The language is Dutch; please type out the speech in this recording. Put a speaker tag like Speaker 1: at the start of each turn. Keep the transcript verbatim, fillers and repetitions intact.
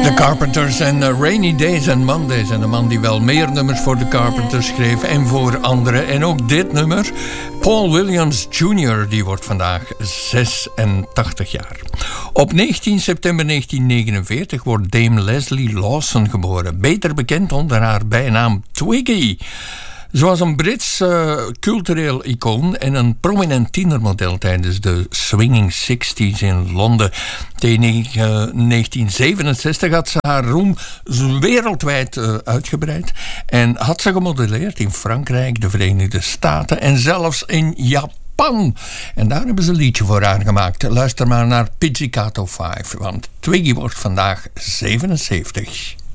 Speaker 1: The Carpenters en uh, Rainy Days and Mondays. En de man die wel meer nummers voor de Carpenters schreef en voor anderen. En ook dit nummer, Paul Williams junior, die wordt vandaag zesentachtig jaar. Op negentien september negentien negenenveertig wordt Dame Leslie Lawson geboren. Beter bekend onder haar bijnaam Twiggy. Ze was een Brits uh, cultureel icoon en een prominent tienermodel tijdens de Swinging Sixties in Londen. Tegen uh, negentien zevenenzestig had ze haar roem wereldwijd uh, uitgebreid en had ze gemodelleerd in Frankrijk, de Verenigde Staten en zelfs in Japan. En daar hebben ze een liedje voor haar gemaakt. Luister maar naar Pizzicato vijf, want Twiggy wordt vandaag zevenenzeventig.